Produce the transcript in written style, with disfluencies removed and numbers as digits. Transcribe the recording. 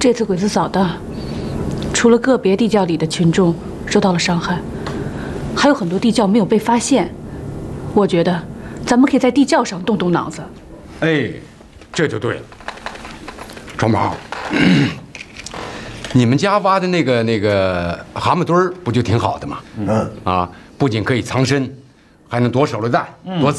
这次鬼子扫荡，除了个别地窖里的群众受到了伤害，还有很多地窖没有被发现。我觉得咱们可以在地窖上动动脑子。 哎，这就对了。双宝，你们家挖的那个蛤蟆墩儿不就挺好的吗？不仅可以藏身，还能躲手榴弹、躲子